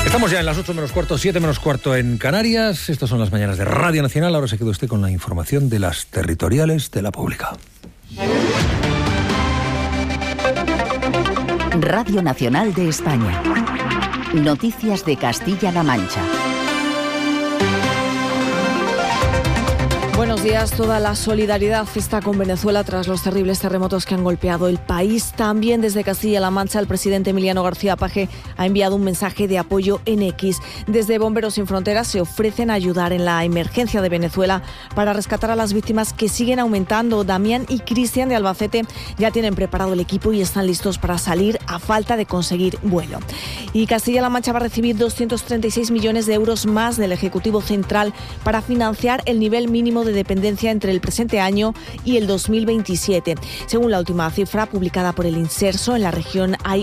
Estamos ya en las 8 menos cuarto, 7 menos cuarto en Canarias. Estas son las mañanas de Radio Nacional. Ahora se queda usted con la información de las territoriales de la pública. Radio Nacional de España. Noticias de Castilla-La Mancha. Buenos días. Toda la solidaridad está con Venezuela tras los terribles terremotos que han golpeado el país. También desde Castilla-La Mancha, el presidente Emiliano García Paje ha enviado un mensaje de apoyo en X. Desde Bomberos Sin Fronteras se ofrecen a ayudar en la emergencia de Venezuela para rescatar a las víctimas que siguen aumentando. Damián y Cristian de Albacete ya tienen preparado el equipo y están listos para salir a falta de conseguir vuelo. Y Castilla-La Mancha va a recibir 236 millones de euros más del Ejecutivo Central para financiar el nivel mínimo de dependencia entre el presente año y el 2027. Según la última cifra publicada por el Inserso, en la región hay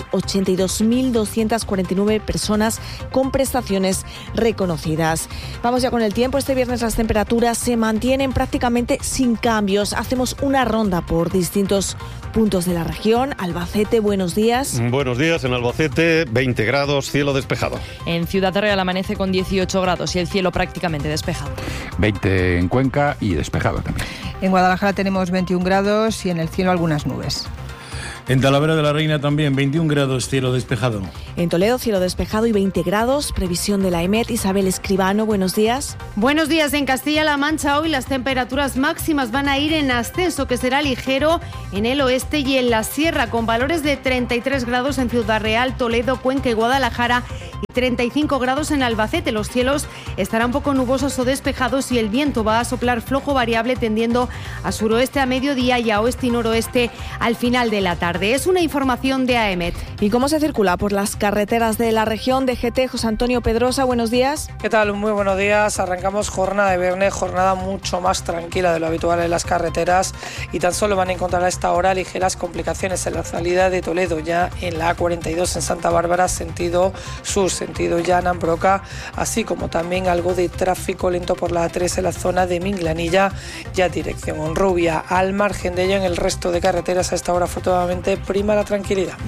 82.249 personas con prestaciones reconocidas. Vamos ya con el tiempo. Este viernes las temperaturas se mantienen prácticamente sin cambios. Hacemos una ronda por distintos puntos de la región. Albacete, buenos días. Buenos días. En Albacete, 20 grados, cielo despejado. En Ciudad Real amanece con 18 grados y el cielo prácticamente despejado. 20 en Cuenca y despejado también. En Guadalajara tenemos 21 grados y en el cielo algunas nubes. En Talavera de la Reina también 21 grados, cielo despejado. En Toledo, cielo despejado y 20 grados. Previsión de la EMET. Isabel Escribano, buenos días. Buenos días. En Castilla-La Mancha hoy las temperaturas máximas van a ir en ascenso, que será ligero en el oeste y en la sierra, con valores de 33 grados en Ciudad Real, Toledo, Cuenca y Guadalajara y 35 grados en Albacete. Los cielos estarán poco nubosos o despejados y el viento va a soplar flojo variable tendiendo a suroeste a mediodía y a oeste y noroeste al final de la tarde. Es una información de AEMET. ¿Y cómo se circula por las carreteras de la región? DGT, José Antonio Pedrosa, buenos días. ¿Qué tal? Muy buenos días. Arrancamos jornada de viernes, jornada mucho más tranquila de lo habitual en las carreteras y tan solo van a encontrar a esta hora ligeras complicaciones en la salida de Toledo, ya en la A42 en Santa Bárbara, sentido sur, sentido Llana, Broca, así como también algo de tráfico lento por la A3 en la zona de Minglanilla, ya dirección Honrubia. Al margen de ello, en el resto de carreteras a esta hora afortunadamente prima la tranquilidad.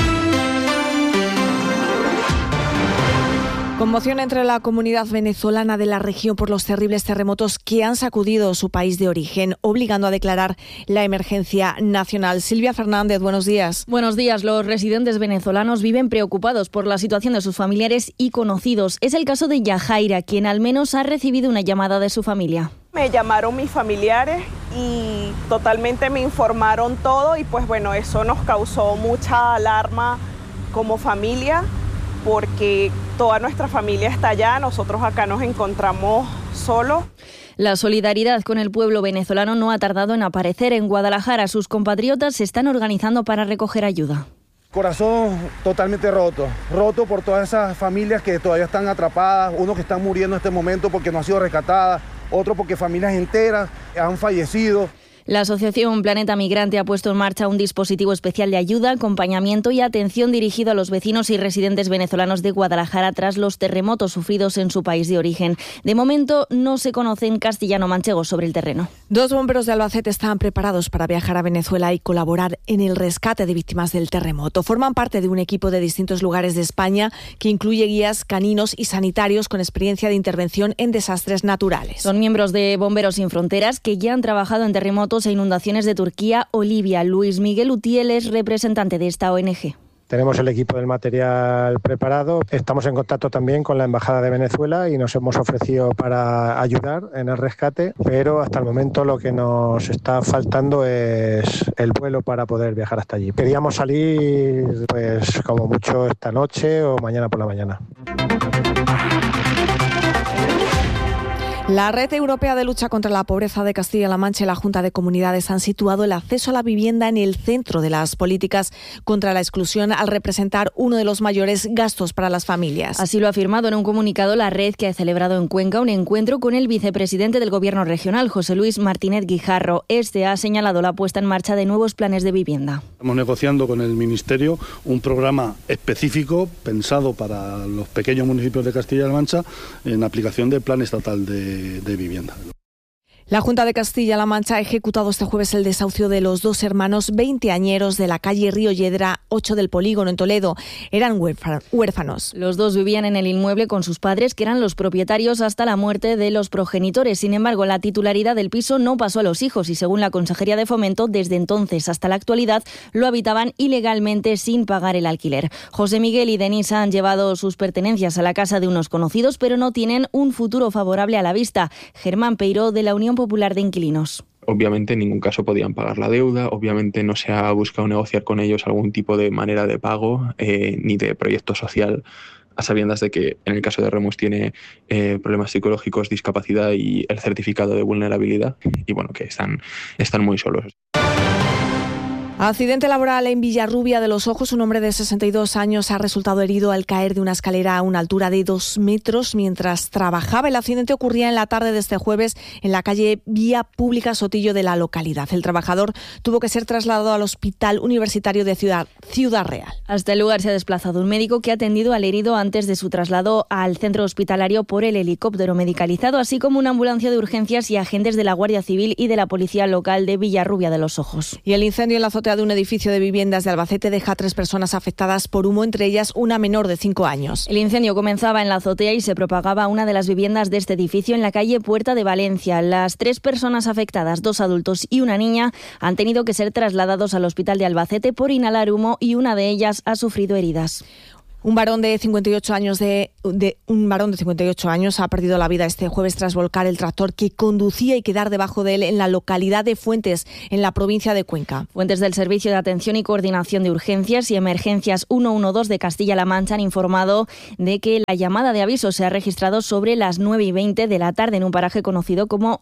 Conmoción entre la comunidad venezolana de la región por los terribles terremotos que han sacudido su país de origen, obligando a declarar la emergencia nacional. Silvia Fernández, buenos días. Buenos días. Los residentes venezolanos viven preocupados por la situación de sus familiares y conocidos. Es el caso de Yajaira, quien al menos ha recibido una llamada de su familia. Me llamaron mis familiares y totalmente me informaron todo y pues bueno, eso nos causó mucha alarma como familia porque toda nuestra familia está allá, nosotros acá nos encontramos solos. La solidaridad con el pueblo venezolano no ha tardado en aparecer. En Guadalajara, sus compatriotas se están organizando para recoger ayuda. Corazón totalmente roto por todas esas familias que todavía están atrapadas, unos que están muriendo en este momento porque no han sido rescatadas, otros porque familias enteras han fallecido. La asociación Planeta Migrante ha puesto en marcha un dispositivo especial de ayuda, acompañamiento y atención dirigido a los vecinos y residentes venezolanos de Guadalajara tras los terremotos sufridos en su país de origen. De momento no se conocen castellano-manchegos sobre el terreno. 2 bomberos de Albacete están preparados para viajar a Venezuela y colaborar en el rescate de víctimas del terremoto. Forman parte de un equipo de distintos lugares de España que incluye guías caninos y sanitarios con experiencia de intervención en desastres naturales. Son miembros de Bomberos Sin Fronteras que ya han trabajado en terremotos e inundaciones de Turquía o Libia. Luis Miguel Utiel es representante de esta ONG. Tenemos el equipo del material preparado. Estamos en contacto también con la Embajada de Venezuela y nos hemos ofrecido para ayudar en el rescate, pero hasta el momento lo que nos está faltando es el vuelo para poder viajar hasta allí. Queríamos salir pues como mucho esta noche o mañana por la mañana. La Red Europea de Lucha contra la Pobreza de Castilla-La Mancha y la Junta de Comunidades han situado el acceso a la vivienda en el centro de las políticas contra la exclusión al representar uno de los mayores gastos para las familias. Así lo ha afirmado en un comunicado la red, que ha celebrado en Cuenca un encuentro con el vicepresidente del Gobierno regional, José Luis Martínez Guijarro. Este ha señalado la puesta en marcha de nuevos planes de vivienda. Estamos negociando con el Ministerio un programa específico pensado para los pequeños municipios de Castilla-La Mancha en aplicación del Plan Estatal de Vivienda. La Junta de Castilla-La Mancha ha ejecutado este jueves el desahucio de los 2 hermanos veinteañeros de la calle Río Yedra 8 del Polígono en Toledo. Eran huérfanos. Los dos vivían en el inmueble con sus padres, que eran los propietarios hasta la muerte de los progenitores. Sin embargo, la titularidad del piso no pasó a los hijos y, según la Consejería de Fomento, desde entonces hasta la actualidad lo habitaban ilegalmente sin pagar el alquiler. José Miguel y Denisa han llevado sus pertenencias a la casa de unos conocidos, pero no tienen un futuro favorable a la vista. Germán Peiró, de la Unión Popular de Inquilinos. Obviamente en ningún caso podían pagar la deuda, obviamente no se ha buscado negociar con ellos algún tipo de manera de pago ni de proyecto social, a sabiendas de que en el caso de Remus tiene problemas psicológicos, discapacidad y el certificado de vulnerabilidad, y bueno, que están muy solos. Accidente laboral en Villarrubia de los Ojos. Un hombre de 62 años ha resultado herido al caer de una escalera a una altura de 2 metros mientras trabajaba. El accidente ocurría en la tarde de este jueves en la calle Vía Pública Sotillo de la localidad. El trabajador tuvo que ser trasladado al Hospital Universitario de Ciudad Real. Hasta el lugar se ha desplazado un médico que ha atendido al herido antes de su traslado al centro hospitalario por el helicóptero medicalizado, así como una ambulancia de urgencias y agentes de la Guardia Civil y de la Policía Local de Villarrubia de los Ojos. Y el incendio en la azotea de un edificio de viviendas de Albacete deja a 3 personas afectadas por humo, entre ellas una menor de 5 años. El incendio comenzaba en la azotea y se propagaba a una de las viviendas de este edificio en la calle Puerta de Valencia. Las 3 personas afectadas, 2 adultos y una niña, han tenido que ser trasladados al hospital de Albacete por inhalar humo y una de ellas ha sufrido heridas. Un varón de 58 años ha perdido la vida este jueves tras volcar el tractor que conducía y quedar debajo de él en la localidad de Fuentes, en la provincia de Cuenca. Fuentes del Servicio de Atención y Coordinación de Urgencias y Emergencias 112 de Castilla-La Mancha han informado de que la llamada de aviso se ha registrado sobre las 9:20 de la tarde en un paraje conocido como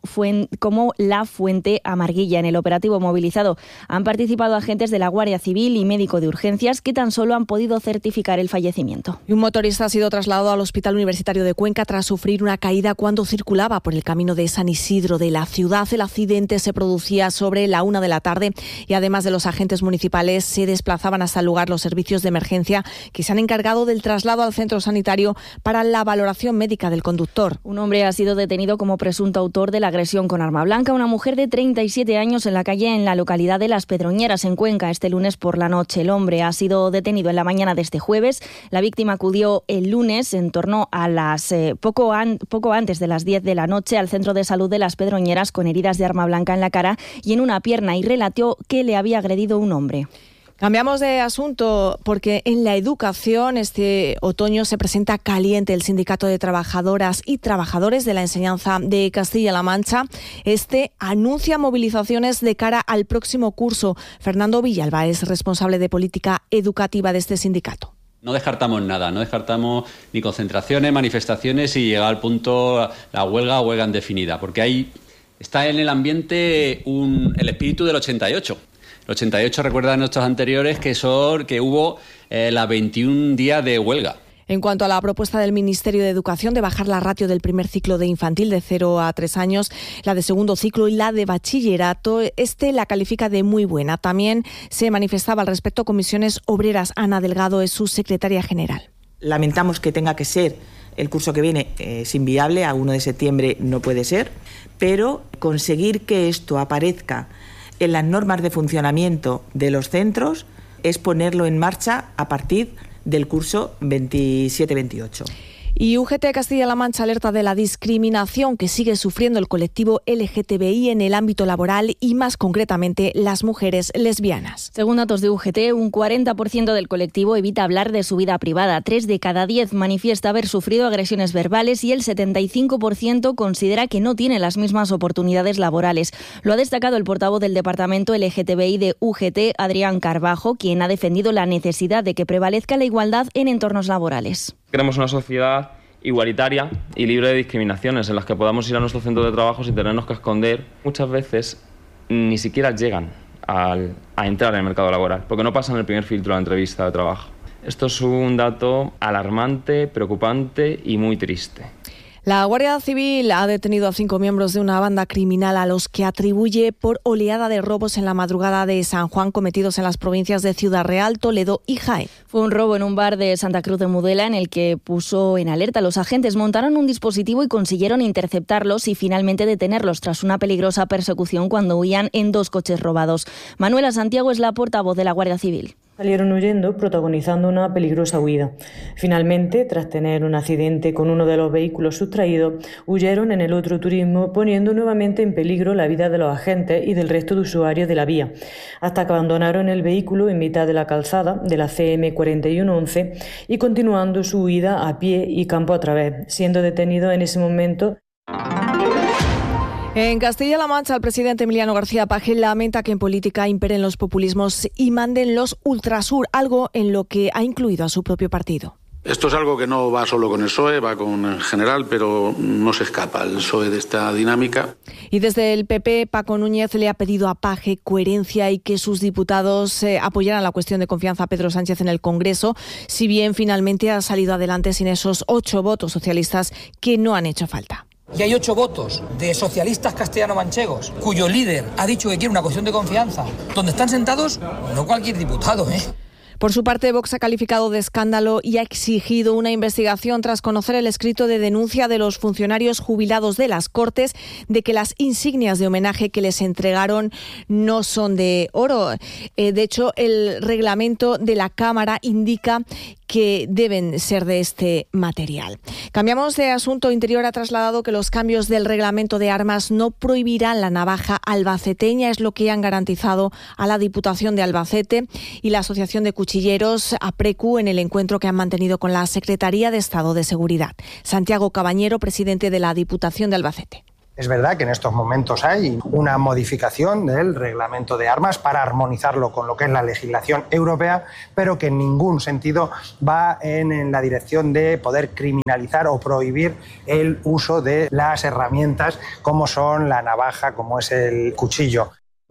La Fuente Amarguilla. En el operativo movilizado han participado agentes de la Guardia Civil y médico de urgencias que tan solo han podido certificar el fallecimiento. Y un motorista ha sido trasladado al Hospital Universitario de Cuenca tras sufrir una caída cuando circulaba por el camino de San Isidro de la ciudad. El accidente se producía sobre la 1 de la tarde y además de los agentes municipales se desplazaban hasta el lugar los servicios de emergencia que se han encargado del traslado al centro sanitario para la valoración médica del conductor. Un hombre ha sido detenido como presunto autor de la agresión con arma blanca a una mujer de 37 años en la calle en la localidad de Las Pedroñeras, en Cuenca, este lunes por la noche. El hombre ha sido detenido en la mañana de este jueves. La víctima acudió el lunes en torno a las poco antes de las 10 de la noche al centro de salud de Las Pedroñeras con heridas de arma blanca en la cara y en una pierna y relató que le había agredido un hombre. Cambiamos de asunto porque en la educación este otoño se presenta caliente el Sindicato de Trabajadoras y Trabajadores de la Enseñanza de Castilla-La Mancha. Anuncia movilizaciones de cara al próximo curso. Fernando Villalba es responsable de política educativa de este sindicato. No descartamos nada, no descartamos ni concentraciones, manifestaciones y llegar al punto la huelga indefinida, porque ahí está en el ambiente el espíritu del 88. El 88 recuerda a nuestros anteriores que hubo las 21 días de huelga. En cuanto a la propuesta del Ministerio de Educación de bajar la ratio del primer ciclo de infantil de 0 a 3 años, la de segundo ciclo y la de bachillerato, la califica de muy buena. También se manifestaba al respecto Comisiones Obreras. Ana Delgado es su secretaria general. Lamentamos que tenga que ser el curso que viene, es inviable, a 1 de septiembre no puede ser, pero conseguir que esto aparezca en las normas de funcionamiento de los centros es ponerlo en marcha a partir del curso 27-28. Y UGT Castilla-La Mancha alerta de la discriminación que sigue sufriendo el colectivo LGTBI en el ámbito laboral y más concretamente las mujeres lesbianas. Según datos de UGT, un 40% del colectivo evita hablar de su vida privada. 3 de cada 10 manifiesta haber sufrido agresiones verbales y el 75% considera que no tiene las mismas oportunidades laborales. Lo ha destacado el portavoz del departamento LGTBI de UGT, Adrián Carbajo, quien ha defendido la necesidad de que prevalezca la igualdad en entornos laborales. Queremos una sociedad igualitaria y libre de discriminaciones, en las que podamos ir a nuestro centro de trabajo sin tenernos que esconder. Muchas veces ni siquiera llegan a entrar en el mercado laboral, porque no pasan el primer filtro de la entrevista de trabajo. Esto es un dato alarmante, preocupante y muy triste. La Guardia Civil ha detenido a 5 miembros de una banda criminal a los que atribuye por oleada de robos en la madrugada de San Juan cometidos en las provincias de Ciudad Real, Toledo y Jaén. Fue un robo en un bar de Santa Cruz de Mudela en el que puso en alerta a los agentes. Montaron un dispositivo y consiguieron interceptarlos y finalmente detenerlos tras una peligrosa persecución cuando huían en 2 coches robados. Manuela Santiago es la portavoz de la Guardia Civil. Salieron huyendo, protagonizando una peligrosa huida. Finalmente, tras tener un accidente con uno de los vehículos sustraídos, huyeron en el otro turismo, poniendo nuevamente en peligro la vida de los agentes y del resto de usuarios de la vía, hasta que abandonaron el vehículo en mitad de la calzada de la CM 4111 y continuando su huida a pie y campo a través, siendo detenidos en ese momento. En Castilla-La Mancha, el presidente Emiliano García Paje lamenta que en política imperen los populismos y manden los ultrasur, algo en lo que ha incluido a su propio partido. Esto es algo que no va solo con el PSOE, va con el general, pero no se escapa el PSOE de esta dinámica. Y desde el PP, Paco Núñez le ha pedido a Paje coherencia y que sus diputados apoyaran la cuestión de confianza a Pedro Sánchez en el Congreso, si bien finalmente ha salido adelante sin esos 8 votos socialistas que no han hecho falta. Y hay 8 votos de socialistas castellano-manchegos, cuyo líder ha dicho que quiere una cuestión de confianza, donde están sentados no cualquier diputado, Por su parte, Vox ha calificado de escándalo y ha exigido una investigación tras conocer el escrito de denuncia de los funcionarios jubilados de las Cortes de que las insignias de homenaje que les entregaron no son de oro. De hecho, el reglamento de la Cámara indica que deben ser de este material. Cambiamos de asunto. Interior ha trasladado que los cambios del reglamento de armas no prohibirán la navaja albaceteña, es lo que han garantizado a la Diputación de Albacete y la Asociación de Cuchilleros APRECU en el encuentro que han mantenido con la Secretaría de Estado de Seguridad. Santiago Cabañero, presidente de la Diputación de Albacete. Es verdad que en estos momentos hay una modificación del reglamento de armas para armonizarlo con lo que es la legislación europea, pero que en ningún sentido va en la dirección de poder criminalizar o prohibir el uso de las herramientas como son la navaja, como es el cuchillo.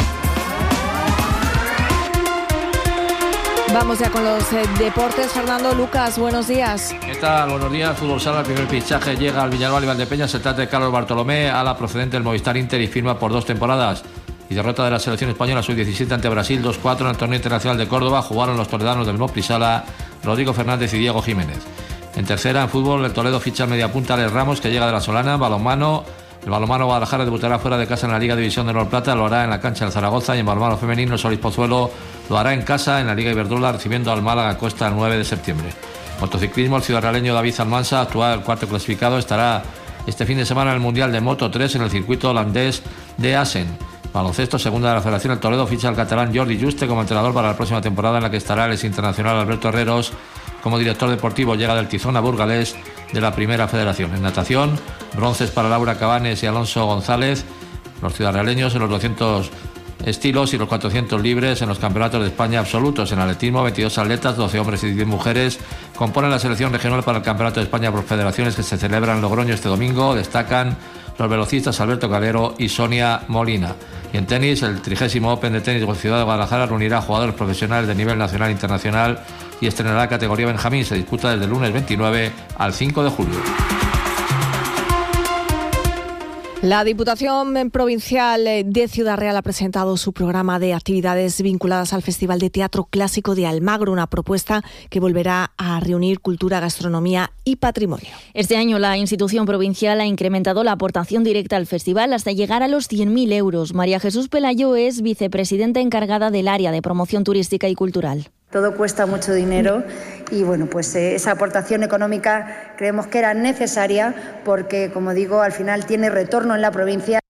Vamos ya con los deportes. Fernando Lucas, buenos días. ¿Qué tal? Buenos días. Fútbol Sala, el primer fichaje llega al Villarreal y Valdepeñas. Se trata de Carlos Bartolomé, ala procedente del Movistar Inter y firma por 2 temporadas. Y derrota de la selección española sub-17 ante Brasil 2-4 en el torneo internacional de Córdoba. Jugaron los toledanos del Moprisala, Rodrigo Fernández y Diego Jiménez. En tercera, en fútbol, el Toledo ficha al mediapunta Alex Ramos, que llega de la Solana. Balonmano. El balonmano Guadalajara debutará fuera de casa en la Liga División de Honor Plata, lo hará en la cancha del Zaragoza, y en balonmano femenino el Solís Pozuelo lo hará en casa en la Liga Iberdrola, recibiendo al Málaga Costa el 9 de septiembre. Motociclismo, el ciudadraleño David Almansa, actual 4º clasificado, estará este fin de semana en el Mundial de Moto 3 en el circuito holandés de Assen. Baloncesto, segunda de la Federación, el Toledo ficha al catalán Jordi Juste como entrenador para la próxima temporada, en la que estará el exinternacional Alberto Herreros como director deportivo. Llega del Tizona burgalés de la Primera Federación. En natación, bronces para Laura Cabanes y Alonso González, los ciudadraleños en los 200 estilos y los 400 libres en los campeonatos de España absolutos. En atletismo, 22 atletas, 12 hombres y 10 mujeres componen la selección regional para el Campeonato de España por federaciones que se celebra en Logroño este domingo. Destacan los velocistas Alberto Calero y Sonia Molina. Y en tenis, el 30º Open de tenis de Ciudad de Guadalajara reunirá a jugadores profesionales de nivel nacional e internacional y estrenará categoría Benjamín. Se disputa desde el lunes 29 al 5 de julio. La Diputación Provincial de Ciudad Real ha presentado su programa de actividades vinculadas al Festival de Teatro Clásico de Almagro, una propuesta que volverá a reunir cultura, gastronomía y patrimonio. Este año la institución provincial ha incrementado la aportación directa al festival hasta llegar a los 100.000 euros. María Jesús Pelayo es vicepresidenta encargada del área de promoción turística y cultural. Todo cuesta mucho dinero y bueno, pues esa aportación económica creemos que era necesaria porque, como digo, al final tiene retorno en la provincia.